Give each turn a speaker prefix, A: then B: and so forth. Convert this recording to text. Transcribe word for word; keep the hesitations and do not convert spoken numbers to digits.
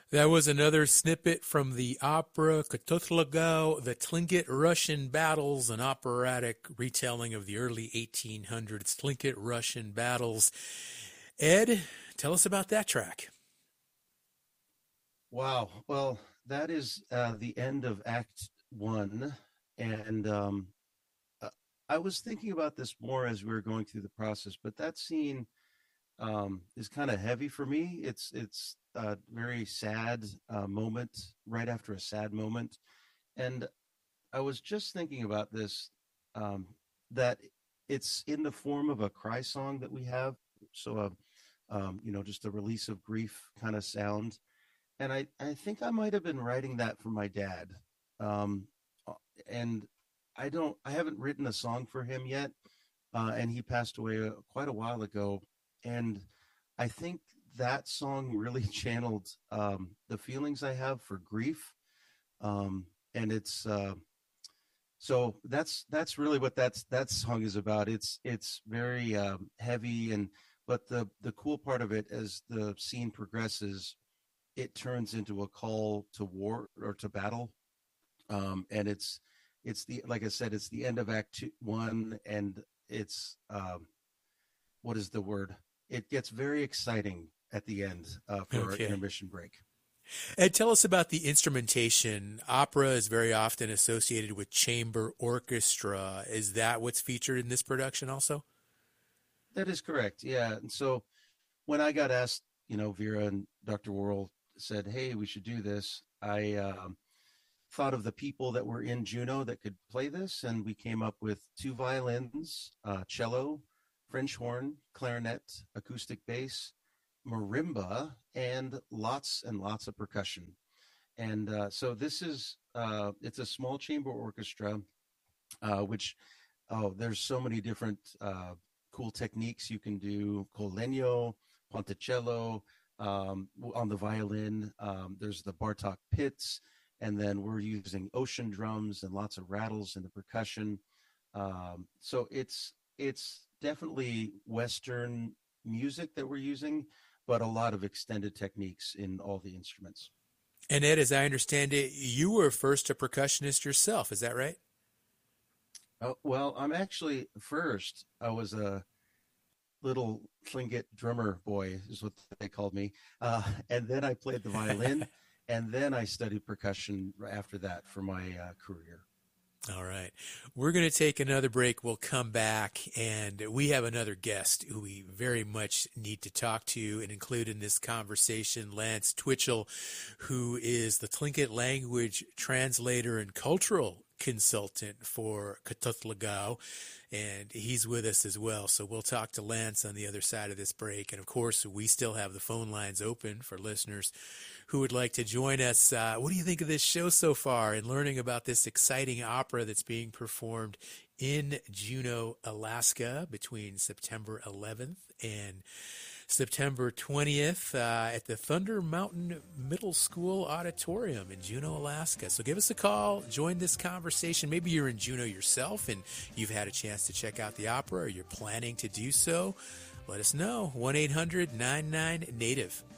A: That was another snippet from the opera Kototlago, the Tlingit Russian Battles, an operatic retelling of the early eighteen hundreds Tlingit Russian battles. Ed, tell us about that track.
B: Wow. Well, that is uh, the end of Act One, and um, uh, I was thinking about this more as we were going through the process. But that scene um, is kind of heavy for me. It's it's a very sad uh, moment right after a sad moment, and I was just thinking about this um, that it's in the form of a cry song that we have. So, a um, you know, just a release of grief kind of sound, and I I think I might have been writing that for my dad, um, uh, and I don't I haven't written a song for him yet, uh, and he passed away uh, quite a while ago, and I think that song really channeled um, the feelings I have for grief, um, and it's uh, so that's that's really what that's that song is about. It's it's very um, heavy, and but the the cool part of it, as the scene progresses, it turns into a call to war or to battle, um, and it's it's the like I said, it's the end of Act two, One, and it's um, what is the word? It gets very exciting at the end uh, for our
A: Okay.
B: intermission break.
A: Ed, tell us about the instrumentation. Opera is very often associated with chamber orchestra. Is that what's featured in this production also?
B: That is correct. Yeah, and so when I got asked, you know, Vera and Doctor Worrell said, "Hey, we should do this." I um, thought of the people that were in Juno that could play this, and we came up with two violins, uh, cello, French horn, clarinet, acoustic bass, marimba, and lots and lots of percussion. And uh, so this is uh, it's a small chamber orchestra, uh, which oh, there's so many different uh, cool techniques you can do. Col legno, ponticello, um, on the violin. Um, there's the Bartok pits, and then we're using ocean drums and lots of rattles in the percussion. Um, so it's it's definitely Western music that we're using, but a lot of extended techniques in all the instruments.
A: And Ed, as I understand it, you were first a percussionist yourself. Is that right?
B: Oh, well, I'm actually first. I was a little Tlingit drummer boy, is what they called me, uh, and then I played the violin, and then I studied percussion after that for my uh, career.
A: All right. We're going to take another break. We'll come back, and we have another guest who we very much need to talk to and include in this conversation, Lance Twitchell, who is the Tlingit language translator and cultural consultant for Katotlagao, and he's with us as well. So we'll talk to Lance on the other side of this break. And of course, we still have the phone lines open for listeners who would like to join us. Uh, what do you think of this show so far and learning about this exciting opera that's being performed in Juneau, Alaska between September eleventh and September twentieth uh, at the Thunder Mountain Middle School Auditorium in Juneau, Alaska. So give us a call, join this conversation. Maybe you're in Juneau yourself and you've had a chance to check out the opera or you're planning to do so. Let us know. one eight hundred nine nine native.